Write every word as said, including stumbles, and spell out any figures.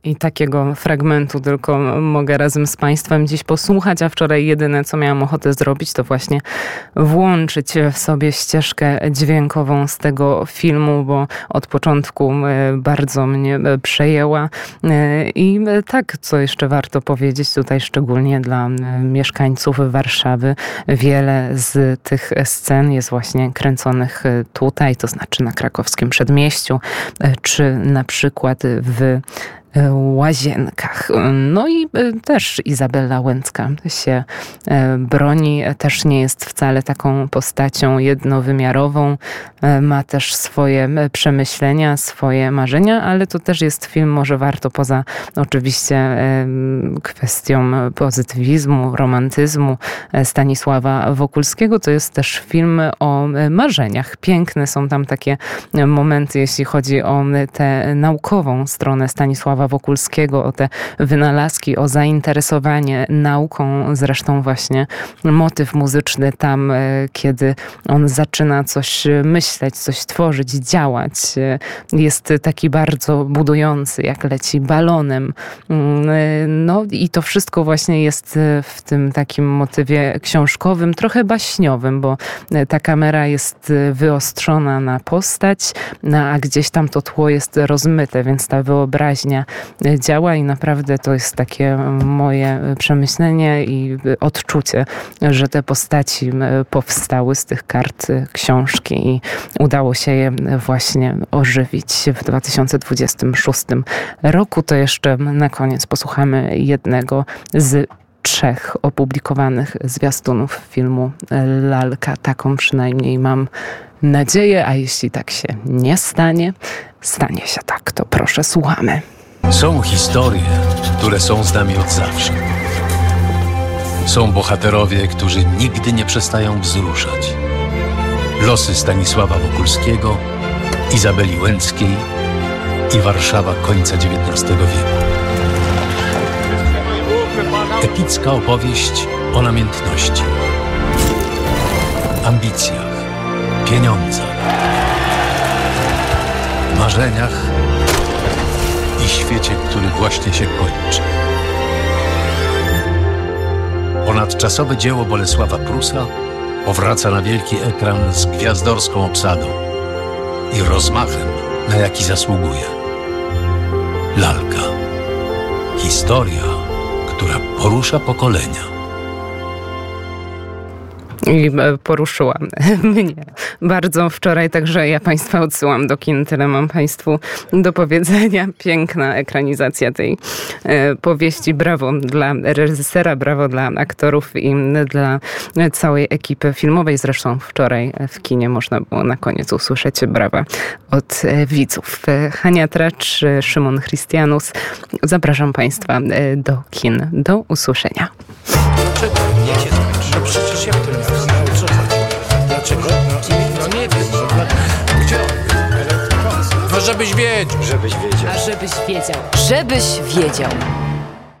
I takiego fragmentu tylko mogę razem z Państwem dziś posłuchać, a wczoraj jedyne, co miałam ochotę zrobić, to właśnie włączyć w sobie ścieżkę dźwiękową z tego filmu, bo od początku bardzo mnie przejęła. I tak, co jeszcze warto powiedzieć tutaj, szczególnie dla mieszkańców Warszawy, wiele z tych scen jest właśnie kręconych tutaj, to znaczy na krakowskim Przedmieściu, czy na przykład w Łazienkach. No i też Izabela Łęcka się broni. Też nie jest wcale taką postacią jednowymiarową. Ma też swoje przemyślenia, swoje marzenia, ale to też jest film, może warto poza oczywiście kwestią pozytywizmu, romantyzmu Stanisława Wokulskiego, to jest też film o marzeniach. Piękne są tam takie momenty, jeśli chodzi o tę naukową stronę Stanisława Wokulskiego, o te wynalazki, o zainteresowanie nauką. Zresztą właśnie motyw muzyczny tam, kiedy on zaczyna coś myśleć, coś tworzyć, działać, jest taki bardzo budujący, jak leci balonem. No i to wszystko właśnie jest w tym takim motywie książkowym, trochę baśniowym, bo ta kamera jest wyostrzona na postać, a gdzieś tam to tło jest rozmyte, więc ta wyobraźnia działa i naprawdę to jest takie moje przemyślenie i odczucie, że te postaci powstały z tych kart książki i udało się je właśnie ożywić w dwa tysiące dwudziestym szóstym roku. To jeszcze na koniec posłuchamy jednego z trzech opublikowanych zwiastunów filmu Lalka. Taką przynajmniej mam nadzieję, a jeśli tak się nie stanie, stanie się tak, to proszę, słuchamy. Są historie, które są z nami od zawsze. Są bohaterowie, którzy nigdy nie przestają wzruszać. Losy Stanisława Wokulskiego, Izabeli Łęckiej i Warszawa końca dziewiętnastego wieku. Epicka opowieść o namiętności, ambicjach, pieniądzach, marzeniach i świecie, który właśnie się kończy. Ponadczasowe dzieło Bolesława Prusa powraca na wielki ekran z gwiazdorską obsadą i rozmachem, na jaki zasługuje. Lalka. Historia, która porusza pokolenia. I poruszyła mnie bardzo wczoraj, także ja Państwa odsyłam do kin. Tyle mam Państwu do powiedzenia. Piękna ekranizacja tej powieści. Brawo dla reżysera, brawo dla aktorów i dla całej ekipy filmowej. Zresztą wczoraj w kinie można było na koniec usłyszeć brawa od widzów. Hania Tracz, Szymon Christianus. Zapraszam Państwa do kin. Do usłyszenia. Dlaczego? Niech się skończy. No przecież jak to nie wiem, o co chodzi? Dlaczego? No, no nie wiem. No, gdzie? No żebyś wiedział. Żebyś wiedział. A żebyś wiedział. Żebyś wiedział.